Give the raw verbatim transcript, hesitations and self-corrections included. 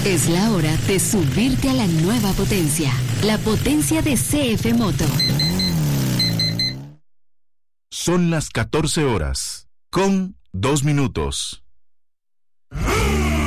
Es la hora de subirte a la nueva potencia, la potencia de C F Moto. Son las catorce horas, con dos minutos.